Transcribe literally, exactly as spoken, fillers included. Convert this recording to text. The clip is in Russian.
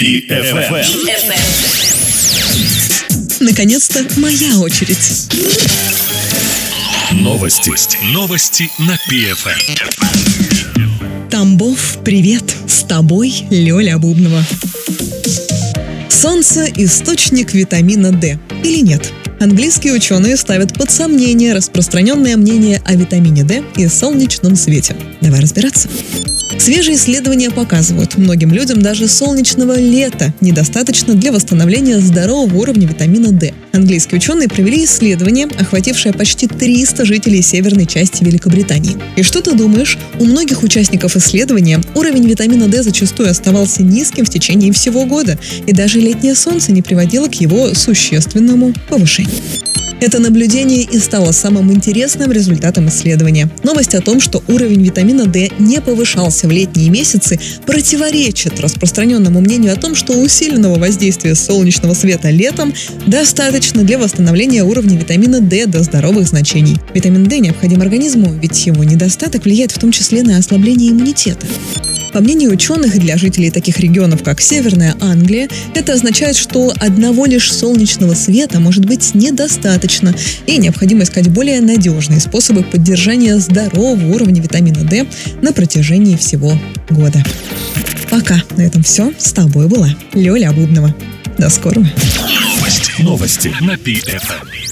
пи эф эм. Наконец-то моя очередь. Новости. Новости на пи эф эм. Тамбов, привет! С тобой Лёля Бубнова. Солнце – источник витамина D. Или нет? Английские ученые ставят под сомнение распространенное мнение о витамине D и солнечном свете. Давай разбираться. Свежие исследования показывают, многим людям даже солнечного лета недостаточно для восстановления здорового уровня витамина D. Английские ученые провели исследование, охватившее почти триста жителей северной части Великобритании. И что ты думаешь? У многих участников исследования уровень витамина D зачастую оставался низким в течение всего года, и даже летнее солнце не приводило к его существенному повышению. Это наблюдение и стало самым интересным результатом исследования. Новость о том, что уровень витамина D не повышался в летние месяцы, противоречит распространенному мнению о том, что усиленного воздействия солнечного света летом достаточно для восстановления уровня витамина D до здоровых значений. Витамин D необходим организму, ведь его недостаток влияет в том числе на ослабление иммунитета. По мнению ученых, для жителей таких регионов, как Северная Англия, это означает, что одного лишь солнечного света может быть недостаточно, и необходимо искать более надежные способы поддержания здорового уровня витамина D на протяжении всего года. Пока. На этом все. С тобой была Лёля Бубнова. До скорого. Новости. Новости на пи эф эм.